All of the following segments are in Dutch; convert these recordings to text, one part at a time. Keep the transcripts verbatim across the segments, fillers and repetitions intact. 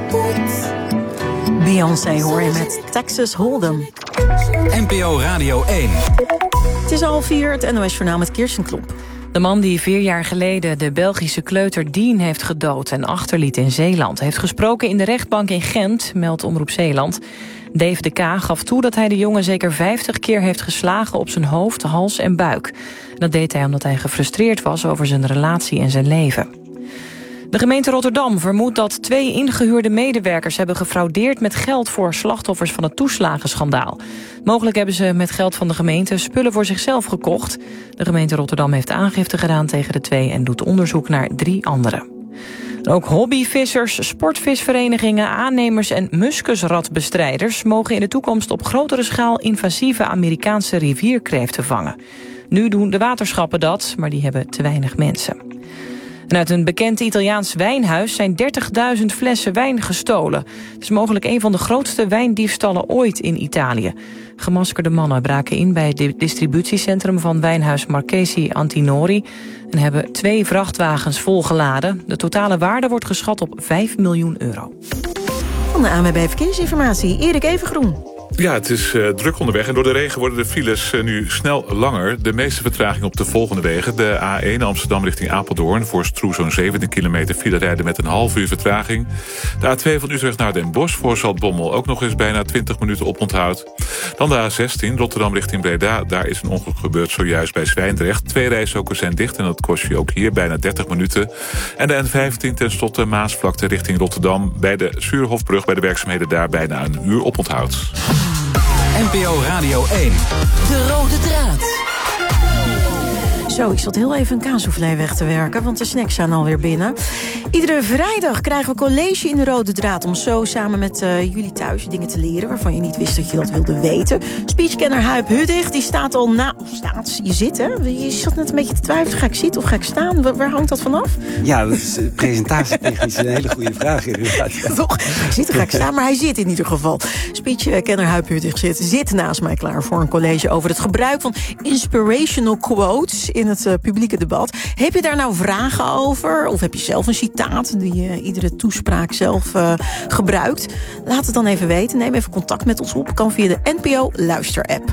Beyoncé hoor je met Texas Hold'em. N P O Radio één. Het is al vier, het N O S-journaal met Kirsten Klomp. De man die vier jaar geleden de Belgische kleuter Dean heeft gedood en achterliet in Zeeland, heeft gesproken in de rechtbank in Gent, meldt Omroep Zeeland. Dave de K. gaf toe dat hij de jongen zeker vijftig keer heeft geslagen op zijn hoofd, hals en buik. Dat deed hij omdat hij gefrustreerd was over zijn relatie en zijn leven. De gemeente Rotterdam vermoedt dat twee ingehuurde medewerkers hebben gefraudeerd met geld voor slachtoffers van het toeslagenschandaal. Mogelijk hebben ze met geld van de gemeente spullen voor zichzelf gekocht. De gemeente Rotterdam heeft aangifte gedaan tegen de twee en doet onderzoek naar drie anderen. Ook hobbyvissers, sportvisverenigingen, aannemers en muskusratbestrijders mogen in de toekomst op grotere schaal invasieve Amerikaanse rivierkreeften vangen. Nu doen de waterschappen dat, maar die hebben te weinig mensen. En uit een bekend Italiaans wijnhuis zijn dertigduizend flessen wijn gestolen. Het is mogelijk een van de grootste wijndiefstallen ooit in Italië. Gemaskerde mannen braken in bij het distributiecentrum van wijnhuis Marchesi Antinori en hebben twee vrachtwagens volgeladen. De totale waarde wordt geschat op vijf miljoen euro. Van de A N W B Verkeersinformatie, Erik Evengroen. Ja, het is uh, druk onderweg en door de regen worden de files uh, nu snel langer. De meeste vertraging op de volgende wegen. De A één Amsterdam richting Apeldoorn. Voor Stroe zo'n zeventien kilometer file rijden met een half uur vertraging. De A twee van Utrecht naar Den Bosch voor Zaltbommel ook nog eens bijna twintig minuten oponthoud. Dan de A zestien Rotterdam richting Breda. Daar is een ongeluk gebeurd zojuist bij Zwijndrecht. Twee rijstroken zijn dicht en dat kost je ook hier bijna dertig minuten. En de N vijftien ten slotte Maasvlakte richting Rotterdam. Bij de Suurhofbrug bij de werkzaamheden daar bijna een uur oponthoud. N P O Radio één. De rode draad. Zo, ik zat heel even een kaassoufflé weg te werken, want de snacks zijn alweer binnen. Iedere vrijdag krijgen we college in de rode draad om zo samen met uh, jullie thuis dingen te leren waarvan je niet wist dat je dat wilde weten. Speechkenner Huip Huddig, die staat al na... Of staat, je zit, hè? Je zat net een beetje te twijfelen. Ga ik zitten of ga ik staan? Waar, waar hangt dat vanaf? Ja, dat is presentatietechnisch een hele goede vraag inderdaad. Toch? Ga ik zitten, ga ik staan? Maar hij zit in ieder geval. Speechkenner Huip Huddig zit, zit naast mij klaar voor een college over het gebruik van inspirational quotes in het uh, publieke debat. Heb je daar nou vragen over? Of heb je zelf een citaat die je iedere toespraak zelf uh, gebruikt? Laat het dan even weten. Neem even contact met ons op. Kan via de N P O Luister-app.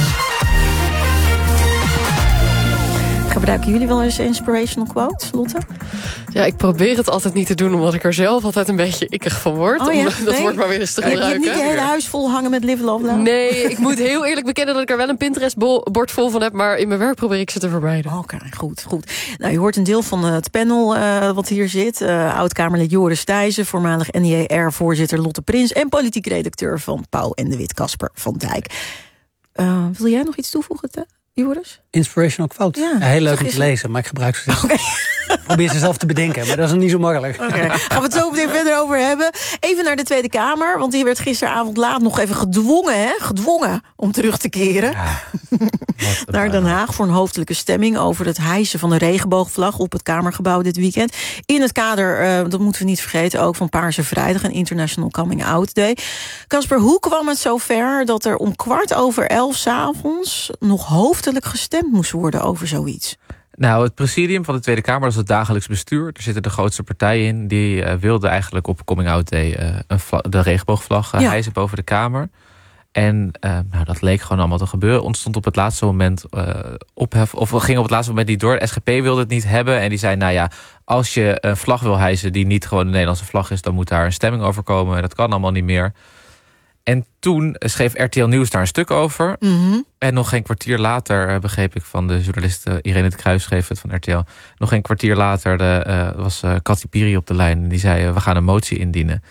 Gebruiken jullie wel eens inspirational quotes, Lotte? Ja, ik probeer het altijd niet te doen, omdat ik er zelf altijd een beetje ikkig van word. Oh ja? Dat Nee? wordt maar weer eens te gebruiken. Je hebt niet je hele huis vol hangen met Live, Love, Love? Nee, ik moet heel eerlijk bekennen dat ik er wel een Pinterest-bord vol van heb, maar in mijn werk probeer ik ze te vermijden. Oké, okay, goed, goed. Nou, je hoort een deel van het panel uh, wat hier zit. Uh, Oud-Kamerlid Joris Thijssen, voormalig N I E R-voorzitter Lotte Prins en politiek redacteur van Pauw en de Wit, Casper van Dijk. Uh, wil jij nog iets toevoegen, Te? Joris? Inspirational quote. Ja, ja, heel leuk om te lezen, maar ik gebruik ze zelf. Okay. Probeer ze zelf te bedenken, maar dat is niet zo makkelijk. Oké, okay. Gaan we het zo meteen verder over hebben. Even naar de Tweede Kamer, want die werd gisteravond laat nog even gedwongen, hè? Gedwongen om terug te keren. Ja, naar Den Haag voor een hoofdelijke stemming over het hijsen van de regenboogvlag op het Kamergebouw dit weekend. In het kader, uh, dat moeten we niet vergeten, ook van Paarse Vrijdag en International Coming Out Day. Casper, hoe kwam het zover dat er om kwart over elf 's avonds nog hoofdelijk gestemd moest worden over zoiets? Nou, het presidium van de Tweede Kamer, dat is het dagelijks bestuur. Er zitten de grootste partijen in. Die uh, wilden eigenlijk op Coming Out Day uh, een vla- de regenboogvlag uh, ja. hijsen boven de Kamer. En uh, nou, dat leek gewoon allemaal te gebeuren. Ontstond op het laatste moment uh, ophef. Of ging op het laatste moment niet door. De S G P wilde het niet hebben. En die zei, nou ja, als je een vlag wil hijsen die niet gewoon de Nederlandse vlag is, dan moet daar een stemming over komen. En dat kan allemaal niet meer. En toen schreef R T L Nieuws daar een stuk over. Mm-hmm. En nog geen kwartier later, begreep ik van de journalist Irene de Kruijs, schreef het van R T L. Nog geen kwartier later de, uh, was uh, Katty Piri op de lijn. En die zei, uh, we gaan een motie indienen.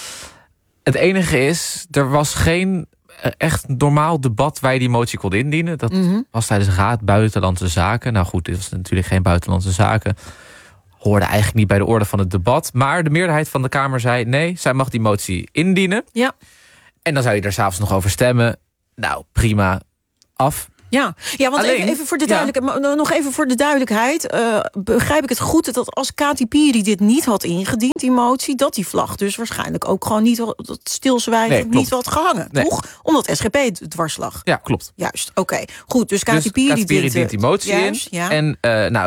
Het enige is, er was geen uh, echt normaal debat waar je die motie kon indienen. Dat mm-hmm. was tijdens de Raad Buitenlandse Zaken. Nou goed, dit was natuurlijk geen Buitenlandse Zaken. Hoorde eigenlijk niet bij de orde van het debat. Maar de meerderheid van de Kamer zei, nee, zij mag die motie indienen. Ja. En dan zou je er s'avonds nog over stemmen. Nou, prima, af. Ja, ja want Alleen, even, even voor de duidelijkheid, ja. nog even voor de duidelijkheid. Uh, begrijp ik het goed dat als Katty Piri dit niet had ingediend, die motie, dat die vlag dus waarschijnlijk ook gewoon niet stilzwijgend nee, niet had gehangen, nee. toch? Omdat S G P dwars lag. Ja, klopt. Juist, oké. Okay. Goed, dus Katty dus Piri, Katty Piri dient, dient die motie juist, in. Ja. En uh, nou ja,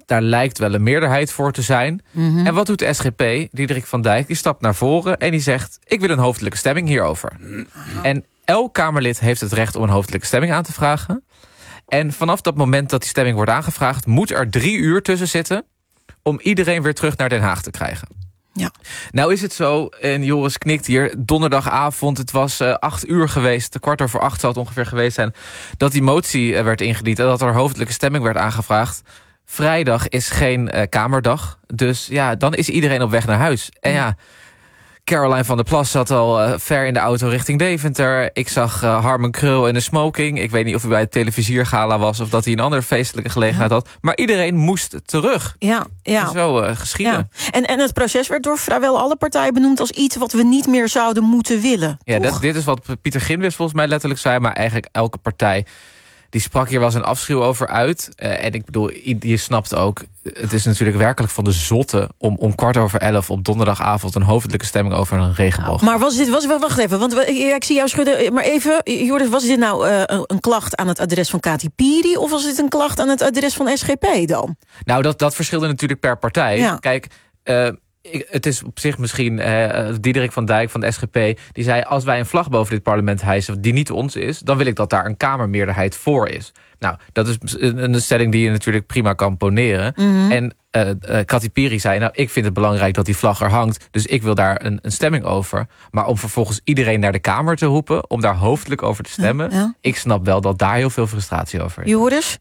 daar lijkt wel een meerderheid voor te zijn. Mm-hmm. En wat doet de S G P? Diederik van Dijk die stapt naar voren en die zegt... ik wil een hoofdelijke stemming hierover. Aha. En elk Kamerlid heeft het recht om een hoofdelijke stemming aan te vragen. En vanaf dat moment dat die stemming wordt aangevraagd... moet er drie uur tussen zitten om iedereen weer terug naar Den Haag te krijgen. Ja. Nou is het zo, en Joris knikt hier, donderdagavond, het was uh, acht uur geweest, kwart over acht zou het ongeveer geweest zijn, dat die motie uh, werd ingediend en dat er hoofdelijke stemming werd aangevraagd. Vrijdag is geen uh, kamerdag, dus ja, dan is iedereen op weg naar huis. En ja, Caroline van der Plas zat al uh, ver in de auto richting Deventer. Ik zag uh, Harmen Krul in een smoking. Ik weet niet of hij bij het televisiergala was... of dat hij een andere feestelijke gelegenheid ja. had. Maar iedereen moest terug. Ja, ja. Zo uh, geschieden. Ja. En, en het proces werd door vrijwel alle partijen benoemd... als iets wat we niet meer zouden moeten willen. Ja, dat, dit is wat Pieter Grinwis volgens mij letterlijk zei... maar eigenlijk elke partij... die sprak hier wel zijn afschuw over uit. Uh, en ik bedoel, je snapt ook... het is natuurlijk werkelijk van de zotte... om, om kwart over elf op donderdagavond... een hoofdelijke stemming over een regenboog. Maar was dit... Was, wacht even, want ik zie jou schudden. Maar even, Joris, was dit nou uh, een, een klacht... aan het adres van Kati Piri... of was dit een klacht aan het adres van S G P dan? Nou, dat, dat verschilde natuurlijk per partij. Ja. Kijk... Uh, Ik, het is op zich misschien uh, Diederik van Dijk van de S G P... die zei, als wij een vlag boven dit parlement hijsen... die niet ons is, dan wil ik dat daar een kamermeerderheid voor is. Nou, dat is een, een stelling die je natuurlijk prima kan poneren. Mm-hmm. En uh, uh, Kati Piri zei, nou, ik vind het belangrijk dat die vlag er hangt... dus ik wil daar een, een stemming over. Maar om vervolgens iedereen naar de Kamer te roepen... om daar hoofdelijk over te stemmen... Ja, ja. Ik snap wel dat daar heel veel frustratie over is. Joris?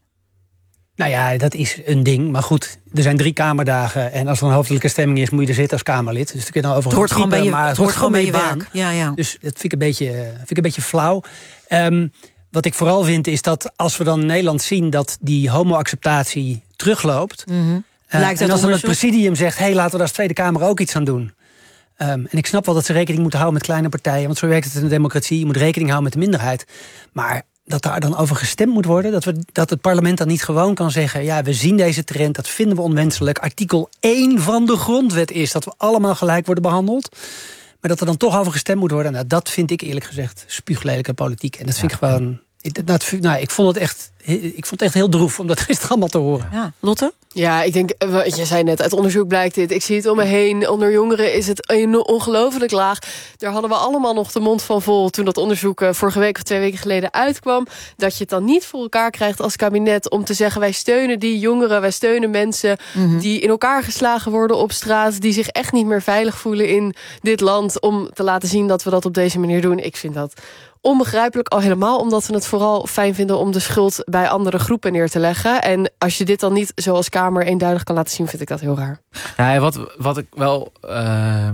Nou ja, dat is een ding. Maar goed, er zijn drie kamerdagen. En als er een hoofdelijke stemming is, moet je er zitten als Kamerlid. Dus kun je nou over het hoort gewoon bij je, maar het, het hoort gewoon bij je baan. werk. Ja, ja. Dus dat vind ik een beetje, vind ik een beetje flauw. Um, wat ik vooral vind, is dat als we dan in Nederland zien... dat die homo-acceptatie terugloopt... Mm-hmm. uh, en als dan het presidium zegt... hé, hey, laten we daar als Tweede Kamer ook iets aan doen... Um, en ik snap wel dat ze rekening moeten houden met kleine partijen... want zo werkt het in de democratie. Je moet rekening houden met de minderheid. Maar... dat daar dan over gestemd moet worden. Dat, we, dat het parlement dan niet gewoon kan zeggen... ja, we zien deze trend, dat vinden we onwenselijk. Artikel één van de grondwet is dat we allemaal gelijk worden behandeld. Maar dat er dan toch over gestemd moet worden... nou, dat vind ik eerlijk gezegd spuuglelijke politiek. En dat vind ja. ik gewoon... Dat, nou, ik, vond het echt, ik vond het echt heel droef om dat gisteren allemaal te horen. Ja, Lotte? Ja, ik denk, je zei net, uit onderzoek blijkt dit. Ik zie het om me heen. Onder jongeren is het ongelooflijk laag. Daar hadden we allemaal nog de mond van vol... toen dat onderzoek vorige week of twee weken geleden uitkwam. Dat je het dan niet voor elkaar krijgt als kabinet... om te zeggen, wij steunen die jongeren, wij steunen mensen... Mm-hmm. die in elkaar geslagen worden op straat... die zich echt niet meer veilig voelen in dit land... om te laten zien dat we dat op deze manier doen. Ik vind dat... onbegrijpelijk, al helemaal omdat we het vooral fijn vinden... om de schuld bij andere groepen neer te leggen. En als je dit dan niet zoals Kamer eenduidig kan laten zien... vind ik dat heel raar. Ja, wat, wat, ik wel, uh,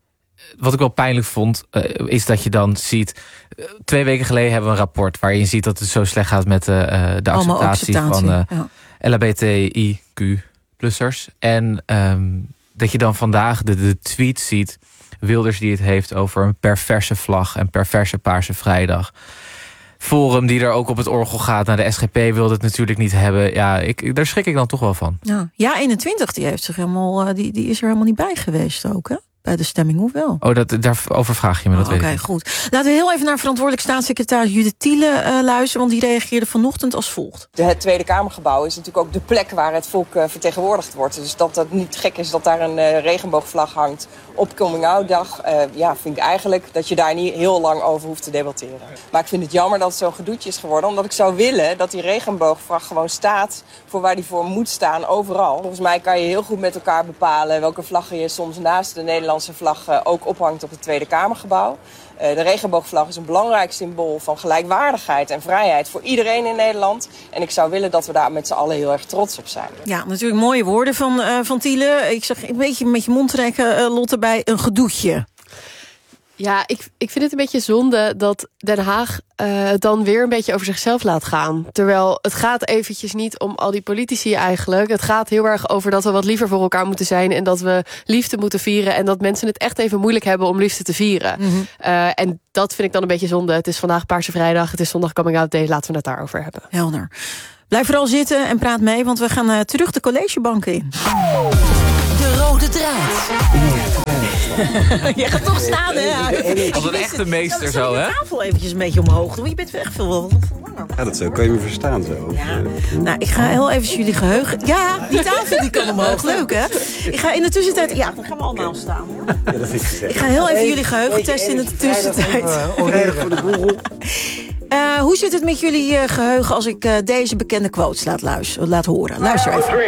wat ik wel pijnlijk vond... Uh, is dat je dan ziet... Uh, twee weken geleden hebben we een rapport... waarin je ziet dat het zo slecht gaat met uh, de acceptatie, acceptatie van uh, ja. L H B T I Q-plussers. En um, dat je dan vandaag de, de tweet ziet... Wilders die het heeft over een perverse vlag... en perverse Paarse Vrijdag. Forum die er ook op het orgel gaat. Nou, de S G P wilde het natuurlijk niet hebben. Ja, ik, daar schrik ik dan toch wel van. Ja, ja eenentwintig die, heeft zich helemaal, die, die is er helemaal niet bij geweest ook, hè? Bij de stemming, hoewel. Oh, dat, daarover vraag je me, dat oh, weet okay, ik. Oké, goed. Laten we heel even naar verantwoordelijk staatssecretaris Judith Thiele uh, luisteren... want die reageerde vanochtend als volgt. De, het Tweede Kamergebouw is natuurlijk ook de plek waar het volk uh, vertegenwoordigd wordt. Dus dat het niet gek is dat daar een uh, regenboogvlag hangt op coming-out-dag... Uh, ja, vind ik eigenlijk dat je daar niet heel lang over hoeft te debatteren. Maar ik vind het jammer dat het zo'n gedoetje is geworden... omdat ik zou willen dat die regenboogvlag gewoon staat... voor waar die voor moet staan, overal. Volgens mij kan je heel goed met elkaar bepalen... welke vlaggen je soms naast de Nederlandse vlag uh, ook ophangt op het Tweede Kamergebouw. Uh, de regenboogvlag is een belangrijk symbool van gelijkwaardigheid en vrijheid voor iedereen in Nederland. En ik zou willen dat we daar met z'n allen heel erg trots op zijn. Ja, natuurlijk mooie woorden van, uh, van Thiele. Ik zeg een beetje met je mond trekken, uh, Lotte, bij een gedoetje. Ja, ik, ik vind het een beetje zonde dat Den Haag uh, dan weer een beetje over zichzelf laat gaan. Terwijl het gaat eventjes niet om al die politici eigenlijk. Het gaat heel erg over dat we wat liever voor elkaar moeten zijn... en dat we liefde moeten vieren... en dat mensen het echt even moeilijk hebben om liefde te vieren. Mm-hmm. Uh, en dat vind ik dan een beetje zonde. Het is vandaag Paarse Vrijdag, het is zondag Coming Out Day. Laten we het daarover hebben. Helder. Blijf vooral zitten en praat mee, want we gaan uh, terug de collegebanken in. De rode draad. Je gaat toch staan, hè? Als een echte meester zo, hè? De tafel eventjes een beetje omhoog doen. Je bent echt veel wat lang. Ja, dat zo. Kan je me verstaan zo? Ja. Nou, ik ga heel even jullie geheugen... Ja, die tafel die kan omhoog. Leuk, hè? Ik ga in de tussentijd... Ja, dan gaan we allemaal staan. Hoor. Ja, dat vind ik gezegd. Ik ga heel even jullie geheugen testen in de tussentijd. Uh, hoe zit het met jullie uh, geheugen als ik uh, deze bekende quotes laat, luisteren, laat horen? Luister even.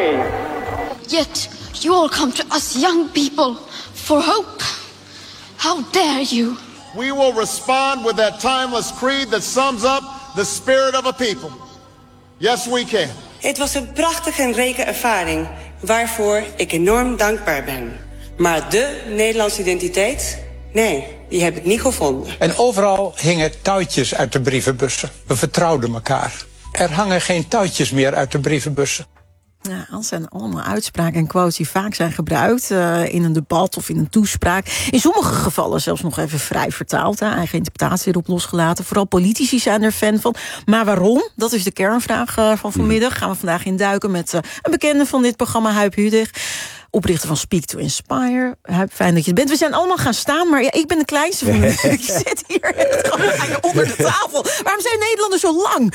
Yet you all come to us young people for hope. How dare you? We will respond with that timeless creed that sums up the spirit of a people. Yes, we can. Het was een prachtige en rijke ervaring waarvoor ik enorm dankbaar ben. Maar de Nederlandse identiteit? Nee, die heb ik niet gevonden. En overal hingen touwtjes uit de brievenbussen. We vertrouwden elkaar. Er hangen geen touwtjes meer uit de brievenbussen. Ja, dat zijn allemaal uitspraken en quotes die vaak zijn gebruikt uh, in een debat of in een toespraak. In sommige gevallen zelfs nog even vrij vertaald. Hè, eigen interpretatie erop losgelaten. Vooral politici zijn er fan van. Maar waarom? Dat is de kernvraag uh, van vanmiddag. Gaan we vandaag induiken met uh, een bekende van dit programma, Huib Hudig. Oprichter van Speak to Inspire. Huib, fijn dat je er bent. We zijn allemaal gaan staan, maar ja, ik ben de kleinste van jullie. Ik zit hier echt onder de tafel. Waarom zijn Nederlanders zo lang?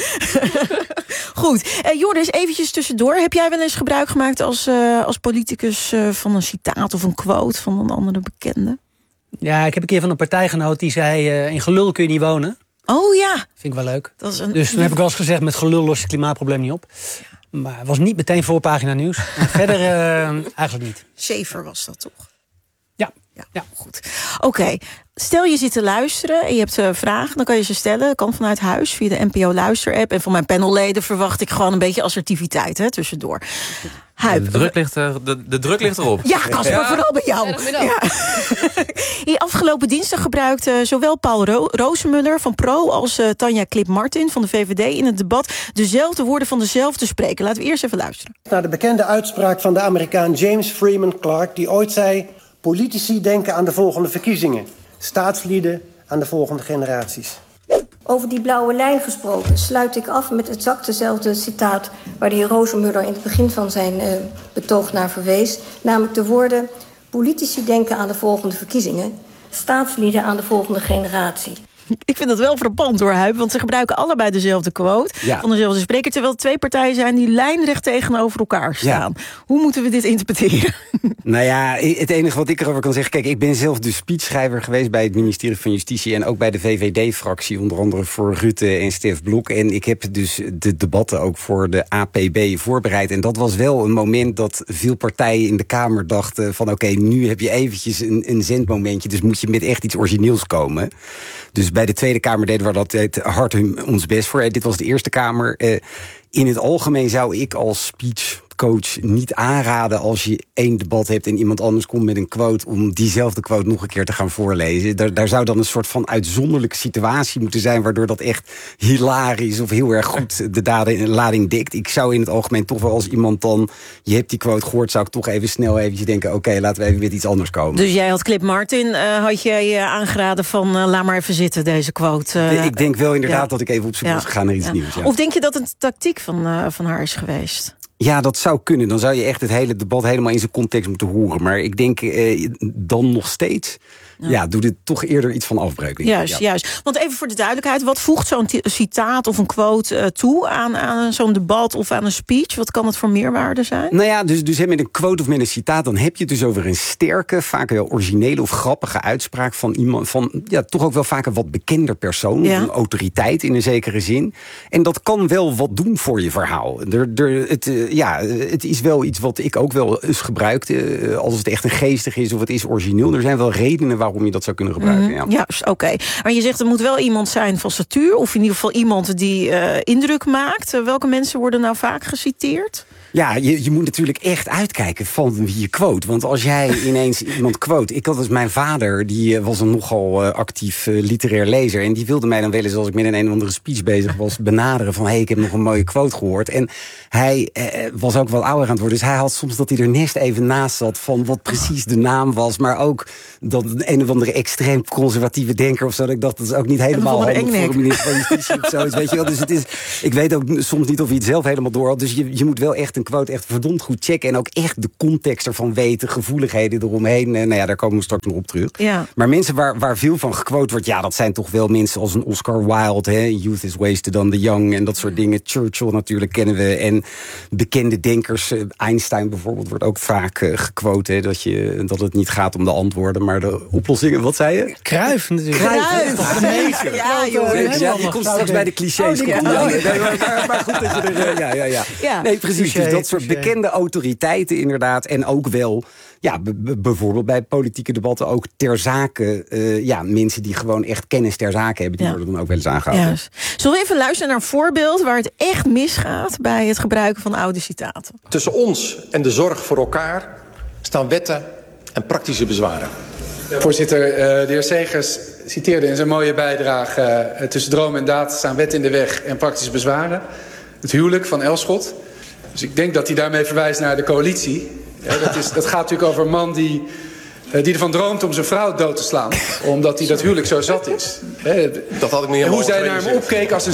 Goed. Uh, Joris, eventjes tussendoor. Heb jij wel eens gebruik gemaakt als, uh, als politicus uh, van een citaat of een quote van een andere bekende? Ja, ik heb een keer van een partijgenoot die zei... Uh, in gelul kun je niet wonen. Oh ja. Vind ik wel leuk. Dat is een... Dus toen heb ik wel eens gezegd, met gelul los je het klimaatprobleem niet op. Ja. Maar het was niet meteen voorpagina nieuws. En verder uh, eigenlijk niet. Zever was dat toch? Ja. Ja, ja. Goed. Oké, okay. Stel je zit te luisteren en je hebt uh, vragen, dan kan je ze stellen. Dat kan vanuit huis via de N P O Luister-app. En van mijn panelleden verwacht ik gewoon een beetje assertiviteit, hè, tussendoor. Huib, de, druk ligt, uh, de, de druk ligt erop. Ja, Casper, ja. Vooral bij jou. Ja. Hier afgelopen dinsdag gebruikte uh, zowel Paul Ro- Rozemuller van Pro als uh, Tanja Klip-Martin van de V V D in het debat dezelfde woorden van dezelfde spreker. Laten we eerst even luisteren. Naar de bekende uitspraak van de Amerikaan James Freeman Clark, die ooit zei: politici denken aan de volgende verkiezingen, staatslieden aan de volgende generaties. Over die blauwe lijn gesproken sluit ik af met exact dezelfde citaat waar de heer Rozemuller in het begin van zijn uh, betoog naar verwees. Namelijk de woorden: politici denken aan de volgende verkiezingen, staatslieden aan de volgende generatie. Ik vind dat wel frappant hoor, Huib, want ze gebruiken allebei dezelfde quote ja. van dezelfde spreker, terwijl het twee partijen zijn die lijnrecht tegenover elkaar staan. Ja. Hoe moeten we dit interpreteren? Nou ja, het enige wat ik erover kan zeggen, kijk, ik ben zelf de speechschrijver geweest bij het ministerie van Justitie en ook bij de V V D-fractie, onder andere voor Rutte en Stef Blok. En ik heb dus de debatten ook voor de A P B voorbereid. En dat was wel een moment dat veel partijen in de Kamer dachten van oké, okay, nu heb je eventjes een, een zendmomentje, dus moet je met echt iets origineels komen. Dus bij de Tweede Kamer deden we dat hard ons best voor. Dit was de Eerste Kamer. In het algemeen zou ik als speechcoach niet aanraden als je één debat hebt en iemand anders komt met een quote om diezelfde quote nog een keer te gaan voorlezen. Daar, daar zou dan een soort van uitzonderlijke situatie moeten zijn waardoor dat echt hilarisch of heel erg goed de daden, lading dikt. Ik zou in het algemeen toch wel als iemand dan, je hebt die quote gehoord, zou ik toch even snel eventjes denken, oké, okay, laten we even met iets anders komen. Dus jij had Klip-Martin, uh, had jij uh, aangeraden van uh, laat maar even zitten deze quote. Uh, ik denk wel inderdaad ja. dat ik even op zoek ja. was gegaan naar iets ja. nieuws. Ja. Of denk je dat het een tactiek van, uh, van haar is geweest? Ja, dat zou kunnen. Dan zou je echt het hele debat helemaal in zijn context moeten horen. Maar ik denk eh, dan nog steeds... Ja. ja, doe dit toch eerder iets van afbreuk. Juist, ja. juist. Want even voor de duidelijkheid, wat voegt zo'n t- citaat of een quote uh, toe aan, aan zo'n debat of aan een speech? Wat kan het voor meerwaarde zijn? Nou ja, dus, dus met een quote of met een citaat, dan heb je het dus over een sterke, vaak wel originele of grappige uitspraak van iemand, van ja, toch ook wel vaak een wat bekender persoon, ja. een autoriteit in een zekere zin. En dat kan wel wat doen voor je verhaal. Er, er, het, uh, ja, het is wel iets wat ik ook wel eens gebruik, uh, als het echt een geestig is of het is origineel. Er zijn wel redenen waarom je dat zou kunnen gebruiken. Mm, ja, juist, oké. Okay. Maar je zegt er moet wel iemand zijn van statuur, of in ieder geval iemand die uh, indruk maakt. Uh, welke mensen worden nou vaak geciteerd? Ja, je, je moet natuurlijk echt uitkijken van wie je quote. Want als jij ineens iemand quote... Ik had dus mijn vader, die was een nogal uh, actief uh, literair lezer. En die wilde mij dan wel eens, als ik met een een of andere speech bezig was, benaderen van, hé, hey, ik heb nog een mooie quote gehoord. En hij uh, was ook wel ouder aan het worden. Dus hij had soms dat hij er net even naast zat van wat precies de naam was. Maar ook dat een of andere extreem conservatieve denker of zo. Dat ik dacht, dat is ook niet helemaal handig voor een minister van Justitie of zoiets. Weet je wel. Dus het is, ik weet ook soms niet of hij het zelf helemaal door had. Dus je, je moet wel echt een quote echt verdomd goed checken. En ook echt de context ervan weten, gevoeligheden eromheen. Uh, nou ja, daar komen we straks nog op terug. Ja. Maar mensen waar, waar veel van gequote wordt, ja, dat zijn toch wel mensen als een Oscar Wilde. Hè? Youth is wasted on the young en dat soort dingen. Churchill natuurlijk kennen we. En bekende denkers, uh, Einstein bijvoorbeeld, wordt ook vaak uh, gequote. Hè? Dat, je, dat het niet gaat om de antwoorden, maar de oplossingen. Wat zei je? Cruijff natuurlijk. Cruijff. Ja, de meester. Ja, joh. Ja, je komt straks bij de clichés. Oh, die, komt oh, nee, maar, maar, maar goed dat je er... Uh, ja, ja, ja. Ja. Nee, precies. Cliché, Dus dat soort cliché. bekende autoriteiten inderdaad. En ook wel... Ja, b- b- bijvoorbeeld bij politieke debatten ook ter zake... Uh, ja, mensen die gewoon echt kennis ter zake hebben... die Ja. worden dan ook wel eens aangehouden. Juist. Zullen we even luisteren naar een voorbeeld waar het echt misgaat bij het gebruiken van oude citaten? Tussen ons en de zorg voor elkaar staan wetten en praktische bezwaren. Voorzitter, uh, de heer Segers citeerde in zijn mooie bijdrage... Uh, tussen droom en daad staan wetten in de weg en praktische bezwaren. Het huwelijk van Elschot. Dus ik denk dat hij daarmee verwijst naar de coalitie. Ja, dat, is, dat gaat natuurlijk over een man die, uh, die ervan droomt om zijn vrouw dood te slaan. Omdat hij dat huwelijk zo zat is. Hè, Dat had ik niet helemaal en hoe zij naar hem gerealiseerd. opkeek als een